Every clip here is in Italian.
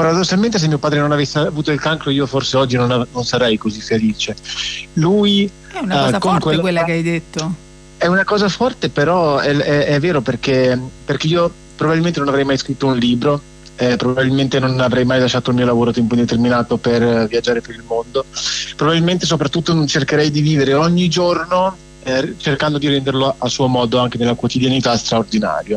paradossalmente, se mio padre non avesse avuto il cancro, io forse oggi non sarei così felice. Lui è una cosa forte quella che hai detto. È una cosa forte, però è vero, perché io probabilmente non avrei mai scritto un libro, probabilmente non avrei mai lasciato il mio lavoro a tempo indeterminato per viaggiare per il mondo, probabilmente soprattutto non cercherei di vivere ogni giorno cercando di renderlo a suo modo, anche nella quotidianità, straordinario.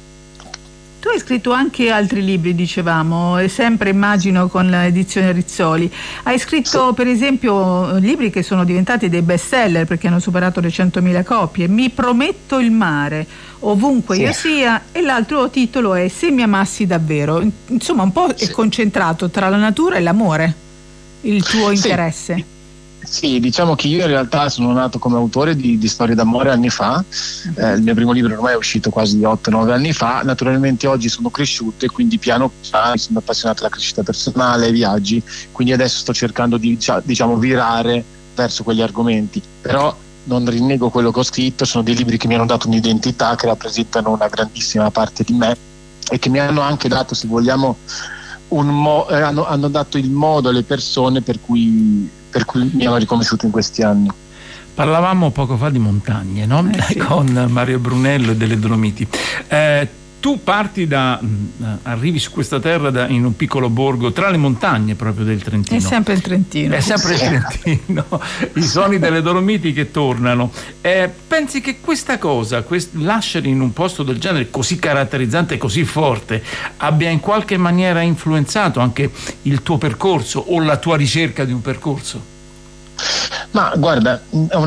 Tu hai scritto anche altri libri, dicevamo, e sempre immagino con l'edizione Rizzoli. Hai scritto per esempio libri che sono diventati dei best seller perché hanno superato le 100.000 copie. Mi prometto il mare, ovunque io sia, e l'altro titolo è Se mi amassi davvero. Insomma, un po' è concentrato tra la natura e l'amore, il tuo interesse. Sì, diciamo che io in realtà sono nato come autore di storie d'amore anni fa. Il mio primo libro ormai è uscito quasi 8-9 anni fa. Naturalmente oggi sono cresciuto e quindi piano piano mi sono appassionato alla crescita personale, ai viaggi, quindi adesso sto cercando di virare verso quegli argomenti, però non rinnego quello che ho scritto. Sono dei libri che mi hanno dato un'identità, che rappresentano una grandissima parte di me e che mi hanno anche dato, se vogliamo, hanno dato il modo alle persone per cui mi hanno riconosciuto in questi anni. Parlavamo poco fa di montagne, no? Sì. Con Mario Brunello e delle Dolomiti. Tu arrivi su questa terra in un piccolo borgo tra le montagne proprio del Trentino. È sempre il Trentino. È sempre il Trentino. I suoni delle Dolomiti che tornano. Pensi che questa cosa, lasciare in un posto del genere così caratterizzante e così forte, abbia in qualche maniera influenzato anche il tuo percorso o la tua ricerca di un percorso? Ma guarda, ho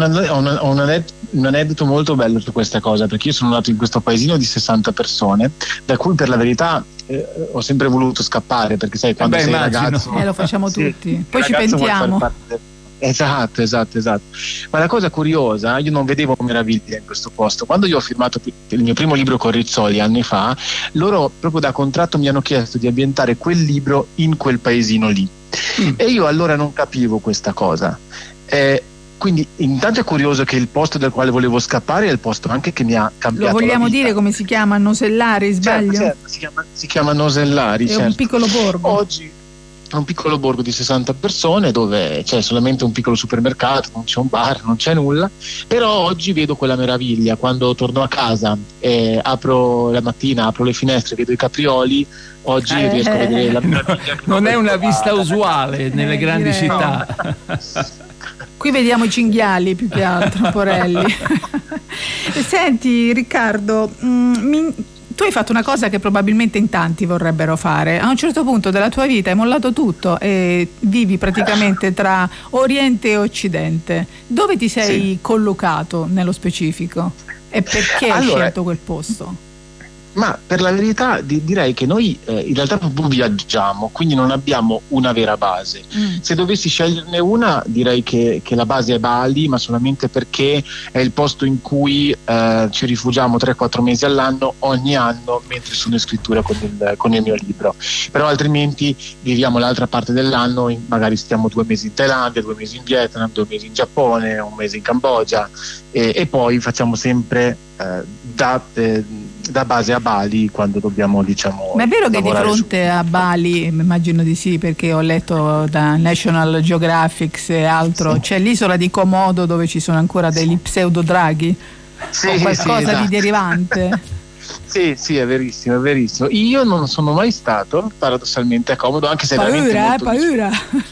un aneddoto molto bello su questa cosa, perché io sono nato in questo paesino di 60 persone, da cui per la verità ho sempre voluto scappare, perché sai, quando sei ragazzo lo facciamo tutti, poi ci pentiamo. Esatto. Ma la cosa curiosa, io non vedevo meraviglia in questo posto. Quando io ho firmato il mio primo libro con Rizzoli anni fa, loro proprio da contratto mi hanno chiesto di ambientare quel libro in quel paesino lì. E io allora non capivo questa cosa. Quindi intanto è curioso che il posto dal quale volevo scappare è il posto anche che mi ha cambiato. Lo vogliamo la vita. dire come si chiama? Nosellari, sbaglio? Certo, si chiama Nosellari. È un piccolo borgo. Oggi è un piccolo borgo di 60 persone dove c'è solamente un piccolo supermercato, non c'è un bar, non c'è nulla, però oggi vedo quella meraviglia. Quando torno a casa e apro la mattina, apro le finestre, vedo i caprioli, oggi riesco a vedere la meraviglia. Non è una vista usuale nelle grandi città. No. Qui vediamo i cinghiali più che altro, porelli. Senti Riccardo, tu hai fatto una cosa che probabilmente in tanti vorrebbero fare. A un certo punto della tua vita hai mollato tutto e vivi praticamente tra Oriente e Occidente. Dove ti sei collocato nello specifico? E perché hai scelto quel posto? Ma per la verità direi che noi in realtà proprio viaggiamo, quindi non abbiamo una vera base. Se dovessi sceglierne una, direi che la base è Bali, ma solamente perché è il posto in cui ci rifugiamo 3-4 mesi all'anno ogni anno mentre sono in scrittura con il mio libro. Però altrimenti viviamo l'altra parte dell'anno, magari stiamo 2 mesi in Thailandia, 2 mesi in Vietnam, 2 mesi in Giappone, 1 mese in Cambogia e poi facciamo sempre da base a Bali quando dobbiamo, diciamo. Ma è vero che di fronte a Bali, immagino di sì, perché ho letto da National Geographic e altro, c'è l'isola di Komodo dove ci sono ancora degli pseudodraghi o qualcosa di derivante. Sì, è verissimo. Io non sono mai stato paradossalmente a Komodo, anche se è paura.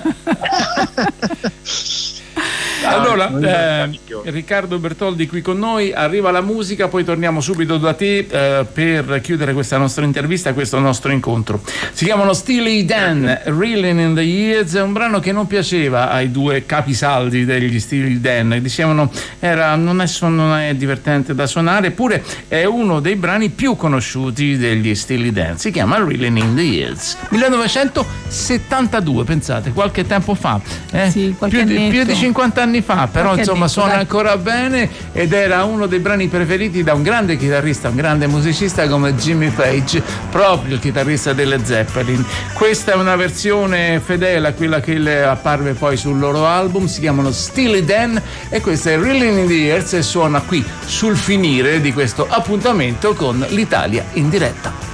Allora, Riccardo Bertoldi qui con noi, arriva la musica, poi torniamo subito da te per chiudere questa nostra intervista, questo nostro incontro. Si chiamano Steely Dan, Reeling in the Years, è un brano che non piaceva ai due capisaldi degli Steely Dan, dicevano non è divertente da suonare, eppure è uno dei brani più conosciuti degli Steely Dan, si chiama Reeling in the Years, 1972, pensate, qualche tempo fa, più di 50 anni fa, però insomma suona ancora bene ed era uno dei brani preferiti da un grande chitarrista, un grande musicista come Jimmy Page, proprio il chitarrista delle Zeppelin. Questa è una versione fedele a quella che apparve poi sul loro album, si chiamano Steely Dan e questa è Reeling in the Years e suona qui sul finire di questo appuntamento con l'Italia in diretta.